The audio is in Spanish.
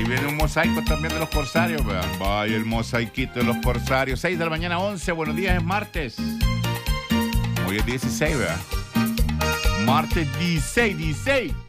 viene un mosaico también de los corsarios, vean. Vaya el mosaiquito de los corsarios. 6 de la mañana, 11. Buenos días, es martes. Hoy es 16, vean. Martes 16.